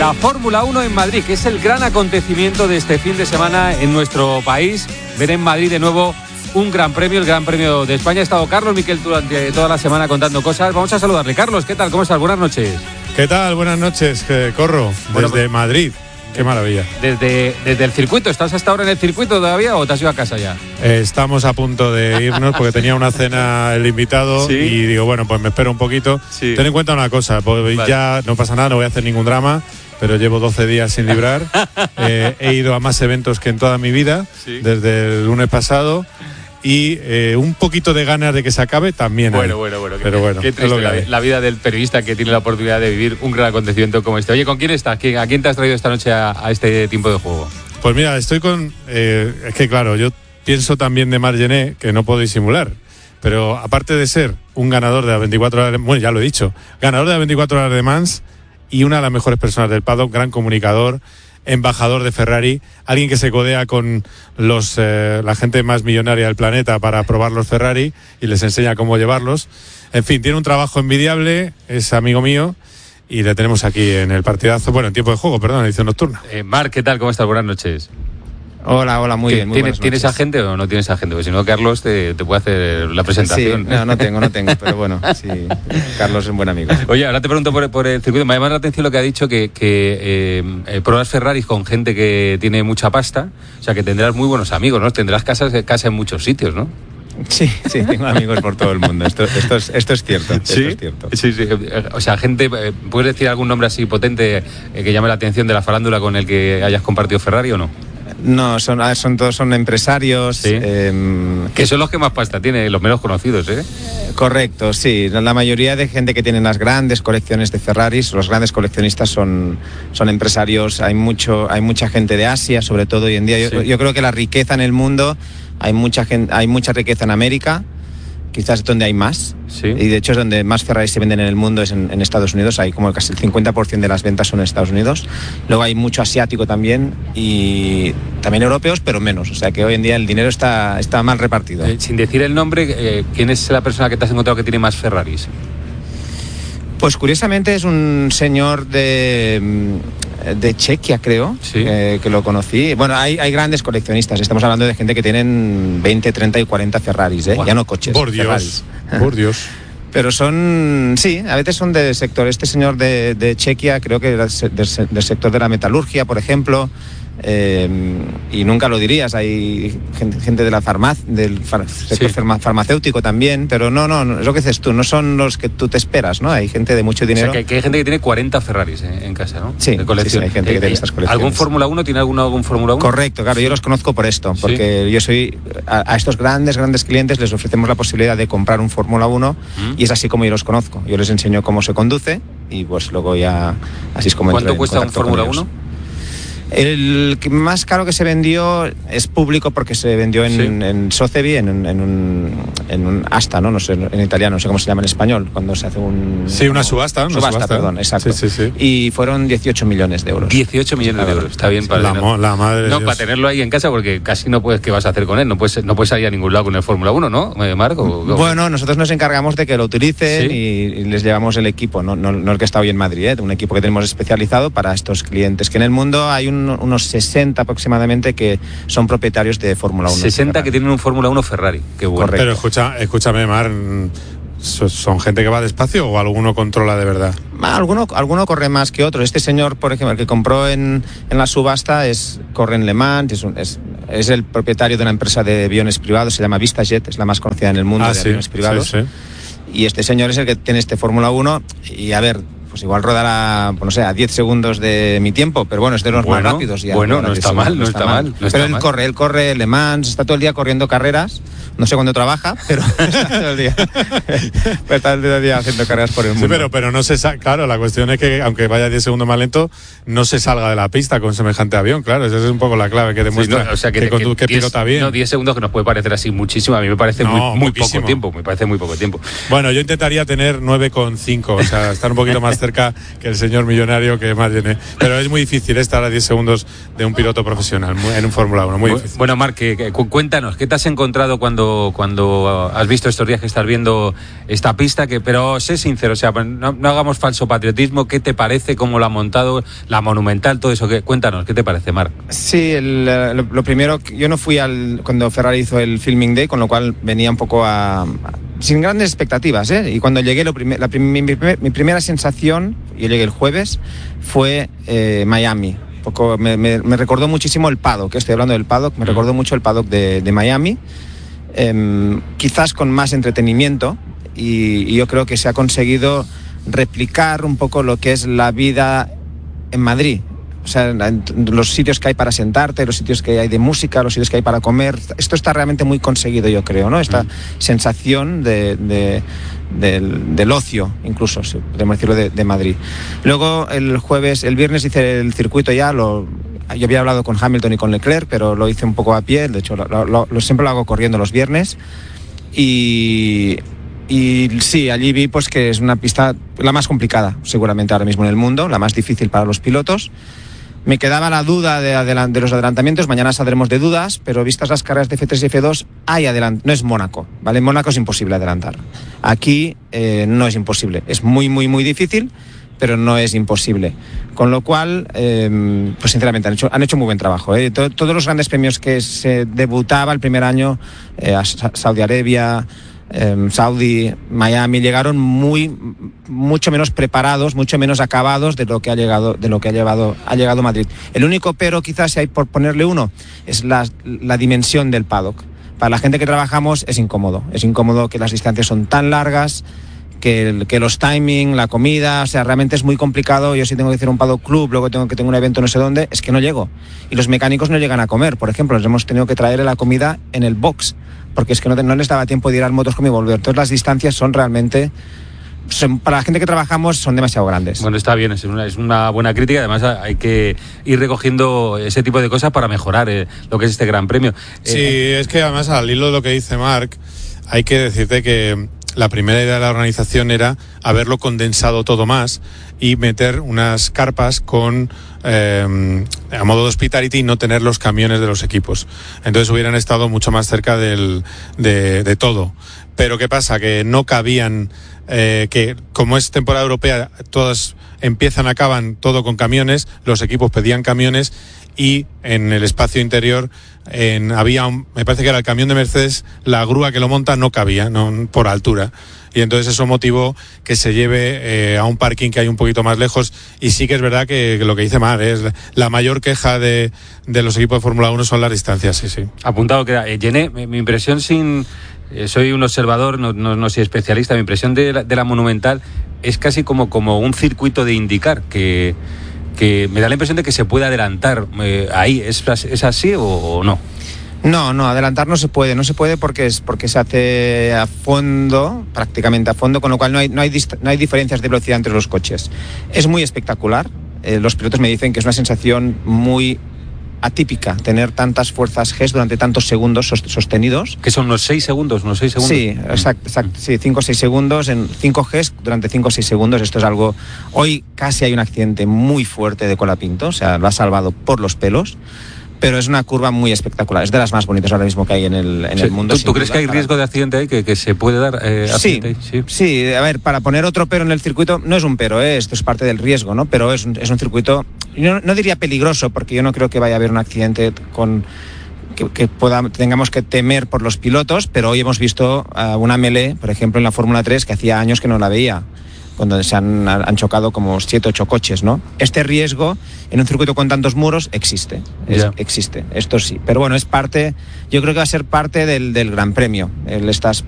La Fórmula 1 en Madrid, que es el gran acontecimiento de este fin de semana en nuestro país. Ver en Madrid de nuevo un gran premio, el Gran Premio de España. Ha estado Carlos Miquel durante toda la semana contando cosas. Vamos a saludarle. Carlos, ¿qué tal? ¿Cómo estás? Buenas noches. ¿Qué tal? Buenas noches, Corro. Bueno, desde Madrid. Qué maravilla. Desde el circuito. ¿Estás hasta ahora en el circuito todavía o te has ido a casa ya? Estamos a punto de irnos porque tenía una cena el invitado. ¿Sí? Y digo, bueno, pues me espero un poquito. Sí. Ten en cuenta una cosa, pues vale. Ya no pasa nada, no voy a hacer ningún drama, pero llevo 12 días sin librar. He ido a más eventos que en toda mi vida, sí, desde el lunes pasado. Y un poquito de ganas de que se acabe también. Bueno. Pero bueno, qué triste la vida del periodista que tiene la oportunidad de vivir un gran acontecimiento como este. Oye, ¿con quién estás? ¿A quién te has traído esta noche a este tiempo de juego? Pues mira, estoy con... es que claro, yo pienso también de Marc Gené, que no puedo disimular. Pero aparte de ser un ganador de las 24 horas... Bueno, ya lo he dicho. Ganador de las 24 horas de Mans y una de las mejores personas del paddock, gran comunicador, embajador de Ferrari, alguien que se codea con la gente más millonaria del planeta para probar los Ferrari y les enseña cómo llevarlos. En fin, tiene un trabajo envidiable, es amigo mío y le tenemos aquí en el partidazo, bueno, en tiempo de juego, perdón, en edición nocturna. Marc, ¿qué tal? ¿Cómo estás? Buenas noches. Hola, muy bien. ¿Tienes agente o no tienes agente? Porque si no, Carlos te puede hacer la presentación. Sí, no tengo, pero bueno, sí, Carlos es un buen amigo. Oye, ahora te pregunto por el circuito. Me ha llamado la atención lo que ha dicho, que pruebas Ferraris con gente que tiene mucha pasta, o sea, que tendrás muy buenos amigos, ¿no? Tendrás casa en muchos sitios, ¿no? Sí, tengo amigos por todo el mundo. Esto es cierto. ¿Sí? Esto es cierto. Sí. O sea, gente, ¿puedes decir algún nombre así potente que llame la atención de la farándula con el que hayas compartido Ferrari o no? No, son empresarios. ¿Sí? Que son los que más pasta tienen, los menos conocidos, ¿eh? Correcto, sí. La mayoría de gente que tiene las grandes colecciones de Ferraris, los grandes coleccionistas son empresarios. Hay mucha gente de Asia, sobre todo hoy en día. Sí. Yo creo que la riqueza en el mundo, hay mucha riqueza en América, quizás es donde hay más. Sí. Y de hecho es donde más Ferraris se venden en el mundo, es en Estados Unidos. Hay como casi el 50% de las ventas son en Estados Unidos. Luego hay mucho asiático también y también europeos, pero menos. O sea que hoy en día el dinero está mal repartido. Sin decir el nombre, ¿quién es la persona que te has encontrado que tiene más Ferraris? Pues curiosamente es un señor de Chequia, creo, sí, que lo conocí. Bueno, hay grandes coleccionistas. Estamos hablando de gente que tienen 20, 30 y 40 Ferraris, ¿eh? Wow. Ya no coches. Por Dios. Pero a veces son del sector. Este señor de Chequia creo que era del sector de la metalurgia, por ejemplo. Y nunca lo dirías, hay gente de la del sector farmacéutico también, pero no, es lo que dices tú, no son los que tú te esperas, ¿no? Hay gente de mucho dinero. O sea, que hay gente que tiene 40 Ferraris en casa, ¿no? Sí, de colección. Sí, hay gente que tiene estas colecciones. ¿Algún Fórmula 1? ¿Tiene algún Fórmula 1? Correcto, claro, yo los conozco por esto, porque yo soy a estos grandes clientes les ofrecemos la posibilidad de comprar un Fórmula 1 y es así como yo los conozco. Yo les enseño cómo se conduce y pues luego ya así es como entro en contacto. ¿Cuánto cuesta un Fórmula 1? El más caro que se vendió es público porque se vendió en Sotheby, en un asta, ¿no? No sé, en italiano, no sé cómo se llama en español, cuando se hace un... Sí, una subasta. Perdón, exacto. Sí. Y fueron 18 millones de euros. 18 millones de euros, está bien para... La madre no, de para tenerlo ahí en casa, porque casi no puedes, ¿qué vas a hacer con él? No puedes salir a ningún lado con el Fórmula 1, ¿no, Marco? Bueno, nosotros nos encargamos de que lo utilicen y les llevamos el equipo, no el que está hoy en Madrid, un equipo que tenemos especializado para estos clientes, que en el mundo hay unos 60 aproximadamente que son propietarios de Fórmula 1. 60 que tienen un Fórmula 1 Ferrari, qué bueno. Correcto. Pero escúchame, Mar, ¿son gente que va despacio o alguno controla de verdad? Alguno corre más que otro. Este señor, por ejemplo, el que compró en la subasta corre en Le Mans, es el propietario de una empresa de aviones privados, se llama VistaJet, es la más conocida en el mundo de aviones privados. Sí. Y este señor es el que tiene este Fórmula 1 y a ver, pues igual rodará, no sé, a 10 segundos de mi tiempo, pero bueno, es de los más rápidos. No está mal. Pero él corre Le Mans, está todo el día corriendo carreras, no sé cuándo trabaja, pero está todo el día, haciendo carreras por el mundo. Sí, pero no se claro, la cuestión es que aunque vaya 10 segundos más lento, no se salga de la pista con semejante avión, claro, esa es un poco la clave que demuestra que pilota bien. No, 10 segundos que nos puede parecer así muchísimo, a mí me parece muy poco tiempo, Bueno, yo intentaría tener 9,5, o sea, estar un poquito más cerca que el señor millonario que Margené. Pero es muy difícil estar a 10 segundos de un piloto profesional en un Fórmula 1, muy difícil. Bueno, Marc, cuéntanos, ¿qué te has encontrado cuando has visto estos días que estás viendo esta pista? Pero sé sincero, o sea, no hagamos falso patriotismo. ¿Qué te parece? ¿Cómo lo ha montado? La Monumental, todo eso. Cuéntanos, ¿qué te parece, Marc? Sí, lo primero, yo no fui cuando Ferrari hizo el Filming Day, con lo cual venía un poco sin grandes expectativas, ¿eh? Y cuando llegué, mi primera sensación, yo llegué el jueves, fue Miami. Me recordó muchísimo el paddock, que estoy hablando del paddock, me recordó mucho el paddock de Miami, quizás con más entretenimiento, y yo creo que se ha conseguido replicar un poco lo que es la vida en Madrid. O sea, los sitios que hay para sentarte, los sitios que hay de música, los sitios que hay para comer. Esto está realmente muy conseguido, yo creo, ¿no? Esta sensación del ocio, incluso, si podemos decirlo, de Madrid. Luego, el viernes hice el circuito ya, yo había hablado con Hamilton y con Leclerc, pero lo hice un poco a pie, de hecho, siempre lo hago corriendo los viernes. Y sí, allí vi pues que es una pista la más complicada, seguramente ahora mismo en el mundo, la más difícil para los pilotos. Me quedaba la duda de los adelantamientos, mañana saldremos de dudas, pero vistas las carreras de F3 y F2, no es Mónaco, ¿vale? En Mónaco es imposible adelantar. Aquí no es imposible, es muy, muy, muy difícil, pero no es imposible. Con lo cual, pues sinceramente han hecho muy buen trabajo, ¿eh? Todos los grandes premios que se debutaba el primer año, Saudi Arabia, Saudi, Miami, llegaron mucho menos preparados, mucho menos acabados de lo que ha llegado Madrid. El único pero, quizás, si hay por ponerle uno, es la dimensión del paddock. Para la gente que trabajamos es incómodo que las distancias son tan largas, que los timing, la comida, o sea, realmente es muy complicado. Yo si tengo que hacer un paddock club, luego tengo un evento no sé dónde, es que no llego. Y los mecánicos no llegan a comer, por ejemplo, les hemos tenido que traer la comida en el box, porque es que no les daba tiempo de ir al motocross y volver. Entonces las distancias son realmente, para la gente que trabajamos, son demasiado grandes. Bueno, está bien, es una buena crítica. Además hay que ir recogiendo ese tipo de cosas para mejorar lo que es este Gran Premio. Sí, es que además, al hilo de lo que dice Marc, hay que decirte que la primera idea de la organización era haberlo condensado todo más y meter unas carpas con a modo de hospitality y no tener los camiones de los equipos. Entonces hubieran estado mucho más cerca de todo. Pero ¿qué pasa? Que no cabían, que como es temporada europea, todas empiezan, acaban todo con camiones, los equipos pedían camiones y en el espacio interior me parece que era el camión de Mercedes, la grúa que lo monta no cabía, no, por altura. Y entonces eso motivó que se lleve a un parking que hay un poquito más lejos. Y sí que es verdad que lo que dice Mar es la mayor queja de los equipos de Fórmula 1 son las distancias, sí. Apuntado queda. Gené, mi impresión soy un observador, no soy especialista, mi impresión de la Monumental es casi como un circuito de IndyCar, que me da la impresión de que se puede adelantar ahí. ¿Es así o no? No, adelantar no se puede porque se hace a fondo, prácticamente a fondo, con lo cual no hay diferencias de velocidad entre los coches. Es muy espectacular. Los pilotos me dicen que es una sensación muy atípica tener tantas fuerzas Gs durante tantos segundos sostenidos. ¿Que son unos 6 segundos? Sí, exacto, sí, 5 o 6 segundos en 5 Gs durante 5 o 6 segundos. Esto es algo... Hoy casi hay un accidente muy fuerte de Colapinto, o sea, lo ha salvado por los pelos. Pero es una curva muy espectacular, es de las más bonitas ahora mismo que hay en el mundo. ¿Tú crees que hay riesgo de accidente ahí, que se puede dar accidente ahí? Sí, a ver, para poner otro pero en el circuito, no es un pero, esto es parte del riesgo, ¿no? Pero es un circuito, no diría peligroso, porque yo no creo que vaya a haber un accidente que tengamos que temer por los pilotos, pero hoy hemos visto una melee, por ejemplo, en la Fórmula 3, que hacía años que no la veía, cuando se han chocado como 7 o 8 coches, ¿no? Este riesgo en un circuito con tantos muros existe, existe, esto sí. Pero bueno, yo creo que va a ser parte del Gran Premio, estas